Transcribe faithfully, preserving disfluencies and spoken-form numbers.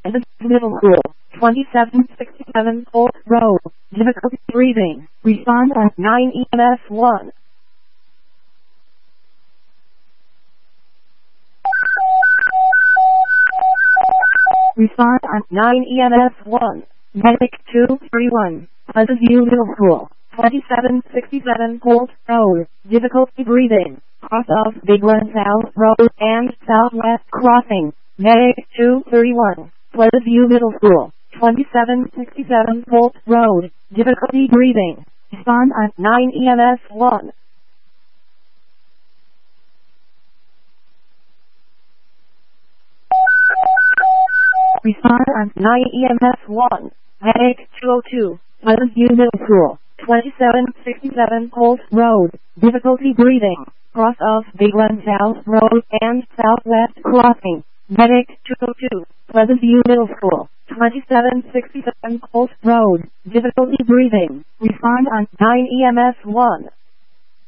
Pleasant View Middle School, twenty-seven sixty-seven Holt Road. Difficulty breathing. Respond on nine E M S one. Respond on nine E M S one. Medic two thirty-one. Pleasant View Middle School, twenty-seven sixty-seven Holt Road. Difficulty breathing. Cross of Big Run South Road and Southwest Crossing. Medic two thirty-one. Pleasant View Middle School, twenty-seven sixty-seven Holt Road. Difficulty breathing. Respond on nine E M S one. Respond on nine E M S one. Medic two oh two. Pleasant View Middle School, twenty-seven sixty-seven Holt Road. Difficulty breathing. Cross of Big Run South Road and Southwest Crossing. Medic two oh two. Pleasant View Middle School, twenty-seven sixty-seven Holt Road. Difficulty breathing. Respond on nine E M S one.